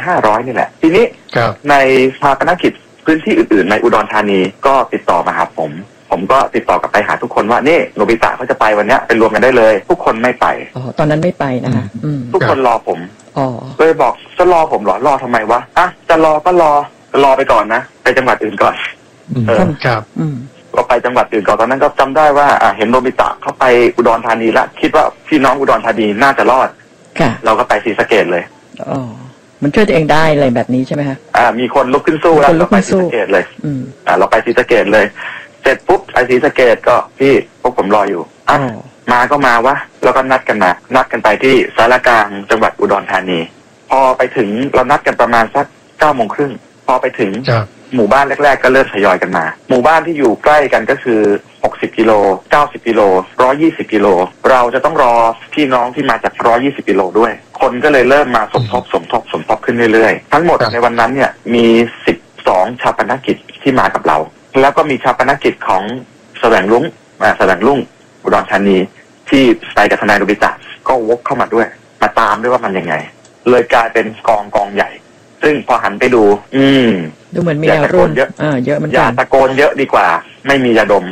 500นี่แหละทีนี้ในชาปนกิจพื้นที่อื่นๆในอุดรธานีก็ติดต่อมาหาผมก็ติดต่อกลับไปหาทุกคนว่านี่โนบิตะเขาจะไปวันนี้ไปรวมกันได้เลยทุกคนไม่ไปตอนนั้นไม่ไปนะคะทุกคนรอผมเลยบอกจะรอผมเหรอรอทำไมวะจะรอก็รอไปก่อนนะไปจังหวัดอื่นก่อนครับก็ไปจังหวัดอื่นก่อนตอนนั้นก็จำได้ว่าเห็นโนบิตะเขาไปอุดรธานีแล้วคิดว่าพี่น้องอุดรธานีน่าจะรอดเราก็ไปศรีสะเกษเลยมันช่วยตัวเองได้อะไรแบบนี้ใช่ไหมคะมีคนลุกขึ้นสู้แล้วเราไปศรีสะเกษเลยเราไปศรีสะเกษเลยเสร็จปุ๊บไปศรีสะเกษก็พี่พวกผมรออยู่มาก็มาวะแล้วก็นัดกันไปที่สารกลางจังหวัดอุดรธานีพอไปถึงเรานัดกันประมาณสัก9:30พอไปถึงหมู่บ้านแรกๆก็เริ่มทยอยกันมาหมู่บ้านที่อยู่ใกล้กันก็คือ60 กิโล90 กิโล120 กิโลเราจะต้องรอพี่น้องที่มาจาก120 กิโลด้วยคนก็เลยเริ่มมาสมทบขึ้นเรื่อยๆทั้งหมดในวันนั้นเนี่ยมี12ชาปนกิจที่มากับเราแล้วก็มีชาปนกิจของแสวงรุ่งอุดรธานีที่ไปกับทนายโนบิตะก็วกเข้ามาด้วยมาตามด้วยว่ามันยังไงเลยกลายเป็นกองใหญ่ซึ่งพอหันไปดูดูเหมือนมียารุ่นเยอะมันอย่าตะโกนเยอะดีกว่าไม่มียาดม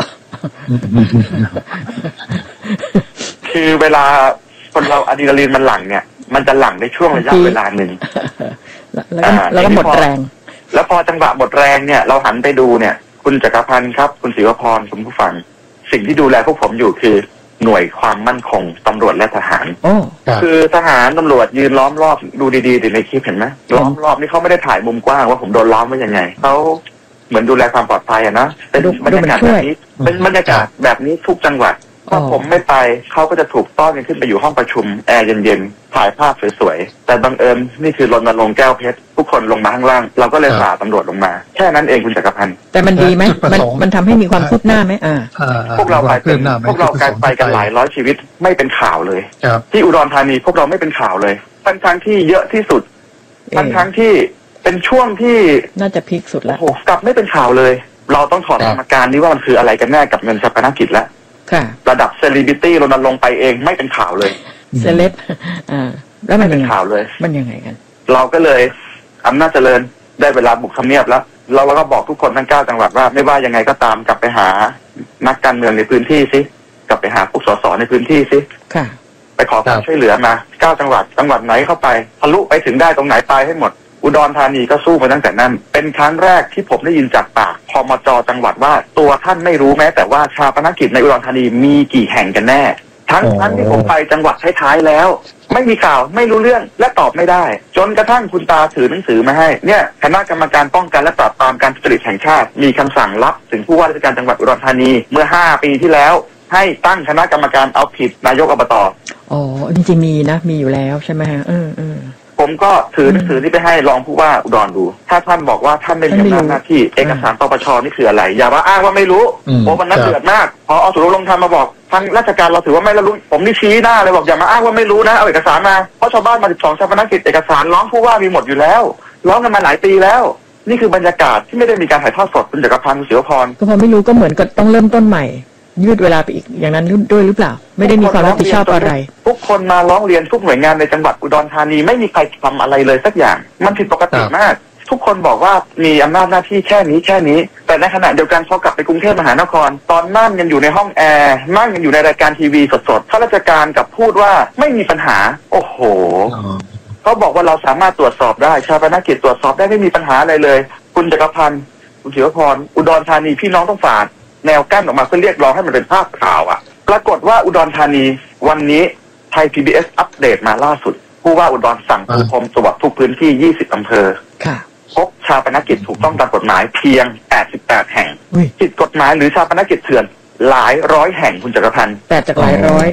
คือเวลาคนเราอะดรีนาลีนมันหลั่งเนี่ยมันจะหลั่งในช่วงระยะเวลาหนึ่งแล้วก็หมดแรงแล้วพอจังหวะหมดแรงเนี่ยเราหันไปดูเนี่ยคุณจักรพันธ์ครับคุณศิวพรคุณผู้ฟังสิ่งที่ดูแลพวกผมอยู่คือหน่วยความมั่นคงตำรวจและทหารคือทหารตำรวจยืนล้อมรอบดูดีๆในคลิปเห็นไหมล้อมรอบนี่เขาไม่ได้ถ่ายมุมกว้างว่าผมโดนล้อมว่ายังไงเขาเหมือนดูแลความปลอดภัยนะเป็นบรรยากาศแบบนี้เป็นบรรยากาศแบบนี้ทุกจังหวัดถ้าผมไม่ไปเขาก็จะถูกต้อนกันขึ้นไปอยู่ห้องประชุมแอร์เย็นๆถ่ายภาพสวยๆแต่บังเอิญนี่คือรณรงค์แก้วเพชรทุกคนลงมาข้างล่างเราก็เลยฝ่าตำรวจลงมาแค่นั้นเองคุณจักรพันธ์แต่มันดีไหมมันทำให้มีความคืบหน้าไหมพวกเรากลายไปกันหลายร้อยชีวิตไม่เป็นข่าวเลยที่อุดรธานีพวกเราไม่เป็นข่าวเลยทั้งที่เยอะที่สุดทั้งที่เป็นช่วงที่น่าจะพีคสุดแล้วกลับไม่เป็นข่าวเลยเราต้องถอดสมการนี้ว่ามันคืออะไรกันแน่กับเงินชาปนกิจแล้วระดับเซเลบริตี้รณรงค์ไปเองไม่เป็นข่าวเลยเซเลบแล้วมันเป็นข่าวเลยมันยังไงกันเราก็เลยอำนาจเจริญได้เวลาบุกทำเนียบแล้วเราก็บอกทุกคนทั้ง9จังหวัดว่าไม่ว่ายังไงก็ตามกลับไปหานักการเมืองในพื้นที่สิกลับไปหาผู้สสในพื้นที่สิไปขอความช่วยเหลือมา9จังหวัดไหนเข้าไปทะลุไปถึงได้ตรงไหนไปให้หมดอุดรธานีก็สู้มาตั้งแต่นั้นเป็นครั้งแรกที่ผมได้ยินจากปากพมจ.จังหวัดว่าตัวท่านไม่รู้แม้แต่ว่าชาปนกิจในอุดรธานีมีกี่แห่งกันแน่ทั้งที่ผมไปจังหวัดท้ายๆแล้วไม่มีข่าวไม่รู้เรื่องและตอบไม่ได้จนกระทั่งคุณตาถือหนังสือมาให้เนี่ยคณะกรรมการป้องกันและปราบปรามการทุจริตแห่งชาติมีคำสั่งรับถึงผู้ว่าราชการจังหวัดอุดรธานีเมื่อ5 ปีที่แล้วให้ตั้งคณะกรรมการเอาผิดนายกอบต. จริงๆมีอยู่แล้วใช่ไหมฮะผมก็ถือหนังสือนี้ไปให้รองผู้ว่าอุดรดูถ้าท่านบอกว่าท่านไม่มีอำนาจหน้าที่เอกสารปปช.นี่คืออะไรอย่ามาอ้างว่าไม่รู้โอ้มันน่าเดือดมากพอสุรลงธรรมมาบอกทางราชการเราถือว่าไม่รู้ผมนี่ชี้หน้าเลยบอกอย่ามาอ้างว่าไม่รู้นะเอาเอกสารมาเพราะชาวบ้านมา12ชาปนกิจเอกสารร้องผู้ว่ามีหมดอยู่แล้วร้องกันมาหลายปีแล้วนี่คือบรรยากาศที่ไม่ได้มีการถ่ายทอดสดคุณจักรพันธ์ศิวพรก็พอไม่รู้ก็เหมือนกับต้องเริ่มต้นใหม่ยืดเวลาไปอีกอย่างนั้นด้วยหรือเปล่าไม่ได้มีความรับผิดชอบอะไรทุกคนมาร้องเรียนทุกหน่วยงานในจังหวัดอุดรธานีไม่มีใครทำอะไรเลยสักอย่างมันผิดปกติมากทุกคนบอกว่ามีอำนาจหน้าที่แค่นี้แต่ในขณะเดียวกันพอกลับไปกรุงเทพมหานครตอนนั่งกันอยู่ในห้องแอร์นั่งกันอยู่ในรายการทีวีสดๆข้าราชการกับพูดว่าไม่มีปัญหาโอ้โหเขาบอกว่าเราสามารถตรวจสอบได้ชาปนกิจตรวจสอบได้ไม่มีปัญหาอะไรเลยคุณจักรพันธ์คุณศิวพรอุดรธานีพี่น้องต้องฝ่าแนวกั้นออกมาเพื่อเรียกร้องให้มันเป็นภาพข่าวปรากฏว่าอุดรธานีวันนี้ไทย PBS อัปเดตมาล่าสุดผู้ว่าอุดรสั่งปูพรมตรวจทุกพื้นที่20อำเภอพบชาปนกิจถูกต้องตามกฎหมายเพียง88แห่งผิดกฎหมายหรือชาปนกิจเถื่อนหลายร้อยแห่งคุณจักรพันธ์ 8จากหลายร้อย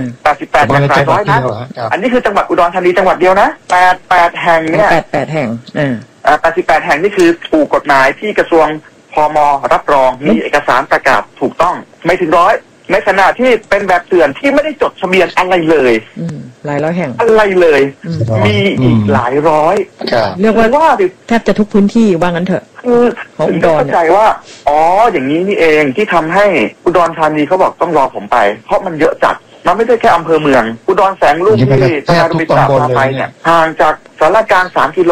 88จากหลายร้อยนะอันนี้คือจังหวัดอุดรธานีจังหวัดเดียวนะ88แห่งเนี่ย 88แห่ง 88แห่งนี่คือถูกกฎหมายที่กระทรวงพม.รับรองมีเอกสารประกาศถูกต้องไม่ถึงร้อยในขณะที่เป็นแบบเถื่อนที่ไม่ได้จดทะเบียนอะไรเลยหลายร้อยแห่งอะไรเลยมีอีกหลายร้อยเรียกว่าแทบจะทุกพื้นที่ว่างั้นเถอะคือถึงเข้าใจว่าอย่างนี้นี่เองที่ทำให้อุดรธานีเขาบอกต้องรอผมไปเพราะมันเยอะจัดมันไม่ใช่แค่อำเภอเมืองอุดรแสงลูกที่ทางโนบิตะพาไปเนี่ยห่างจากสารกลาง3 กิโล